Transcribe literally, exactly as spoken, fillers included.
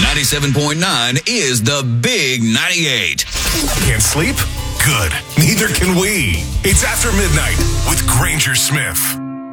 ninety-seven point nine is the Big ninety-eight. Can't sleep? Good. Neither can we. It's After Midnight with Granger Smith.